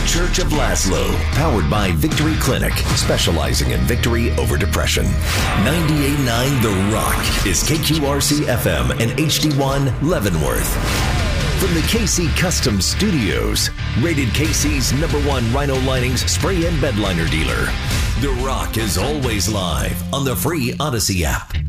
Church of Laszlo, powered by Victory Clinic, specializing in victory over depression. 98.9 The Rock is KQRC FM and HD1 Leavenworth. From the KC Custom Studios, rated KC's #1 Rhino Linings spray and bed liner dealer, The Rock is always live on the free Odyssey app.